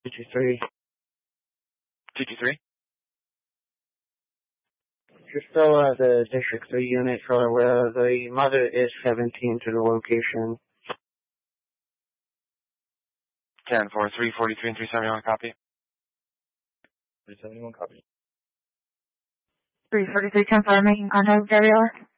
223. 223? You're still at the District 3 unit for where the mother is 17 to the location. 10-4, 343 and 371, copy. 371, copy. 343, 10-4, making contact with Gabriella.